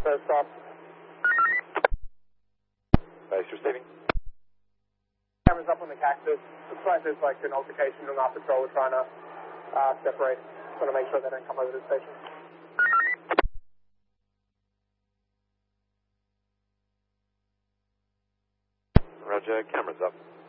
First stop. Base receiving. Cameras up on the Cactus. Looks like there's like an altercation on our patrol. We're trying to separate. Just want to make sure they don't come over to the station. Roger, cameras up.